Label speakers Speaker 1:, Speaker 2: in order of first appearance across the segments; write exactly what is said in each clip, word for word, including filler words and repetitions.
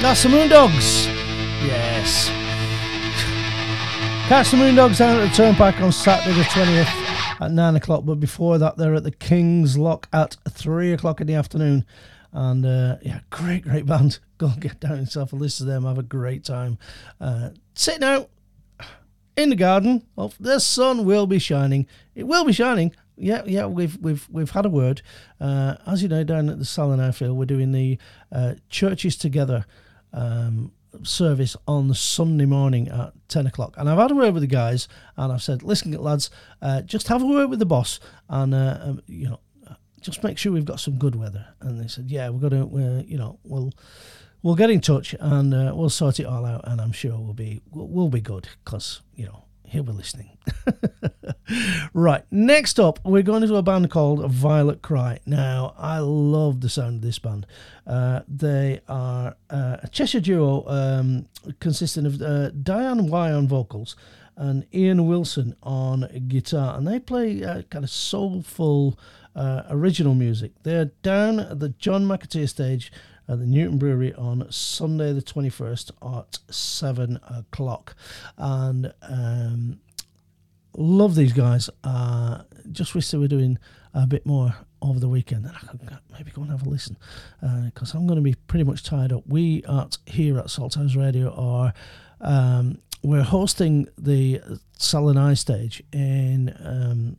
Speaker 1: That's the Moondogs. Yes. Catch the Moondogs down at the Turnpike on Saturday the twentieth at nine o'clock. But before that, they're at the King's Lock at three o'clock in the afternoon. And uh, yeah, great, great band. Go and get down yourself and listen to them. Have a great time. Uh, sitting out in the garden. Oh, the sun will be shining. It will be shining. Yeah, yeah, we've we've we've had a word. Uh, as you know, down at the Salon Field, we're doing the uh, Churches Together um, service on Sunday morning at ten o'clock. And I've had a word with the guys, and I've said, listen, lads, uh, just have a word with the boss, and uh, um, you know, just make sure we've got some good weather. And they said, yeah, we're gonna, we're, you know, we'll we'll get in touch and uh, we'll sort it all out, and I'm sure we'll be we'll, we'll be good because you know he'll be listening. Right, next up, we're going to a band called Violet Cry. Now, I love the sound of this band. Uh, they are uh, a Cheshire duo um, consisting of uh, Diane Y on vocals and Ian Wilson on guitar, and they play uh, kind of soulful uh, original music. They're down at the John McAteer stage at the Newton Brewery on Sunday the twenty-first at seven o'clock. And um, love these guys. Uh, just wish they were doing a bit more over the weekend. And I could maybe go and have a listen because uh, I'm going to be pretty much tied up. We at here at Salthouse Radio are um, we're hosting the Salonai stage in um,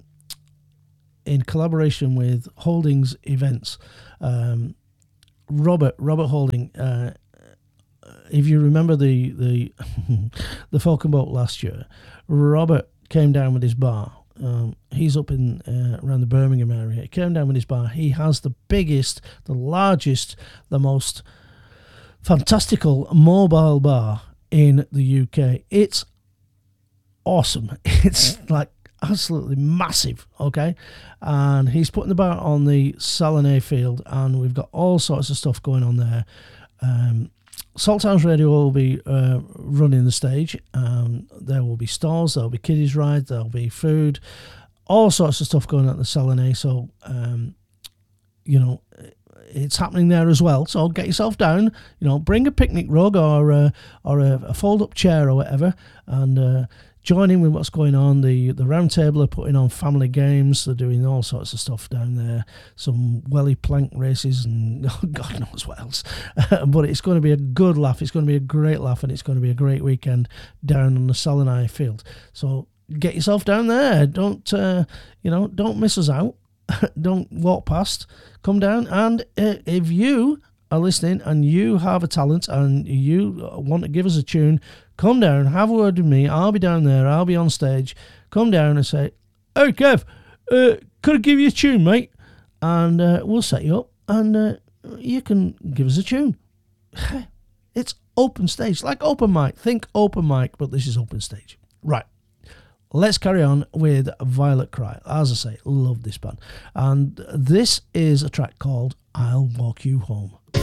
Speaker 1: in collaboration with Holdings Events. Um, Robert Robert Holding. Uh, if you remember the the the Falcon Boat last year, Robert came down with his bar. Um, he's up in uh, around the Birmingham area. He came down with his bar. He has the biggest, the largest, the most fantastical mobile bar in the U K. It's awesome. It's like absolutely massive, okay? And he's putting the bar on the Salonay field, and we've got all sorts of stuff going on there. Um, Salthouse Radio will be uh, running the stage. Um, there will be stalls, there will be kiddies rides, there will be food, all sorts of stuff going on at the Salonay. So, um, you know, it's happening there as well. So get yourself down, you know, bring a picnic rug or uh, or a, a fold-up chair or whatever, and uh, join in with what's going on. The the round table are putting on family games. They're doing all sorts of stuff down there. Some welly plank races and oh, God knows what else. But it's going to be a good laugh. It's going to be a great laugh, and it's going to be a great weekend down on the Salonay field. So get yourself down there. Don't uh, you know? Don't miss us out. Don't walk past. Come down, and uh, if you are listening and you have a talent and you want to give us a tune, come down, have a word with me. I'll be down there. I'll be on stage. Come down and say, "Hey, Kev, uh, could I give you a tune, mate?" And uh, we'll set you up, and uh, you can give us a tune. It's open stage, like open mic. Think open mic, but this is open stage. Right. Let's carry on with Violet Cry. As I say, love this band. And this is a track called I'll Walk You Home.